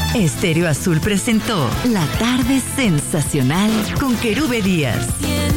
Estéreo Azul presentó La Tarde Sensacional con Querube Díaz.